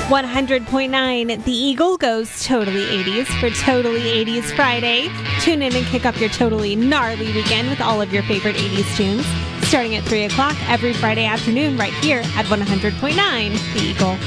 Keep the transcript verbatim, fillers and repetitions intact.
one hundred point nine, The Eagle goes totally eighties for Totally eighties Friday. Tune in and kick up your totally gnarly weekend with all of your favorite eighties tunes. Starting at three o'clock every Friday afternoon right here at one hundred point nine, The Eagle.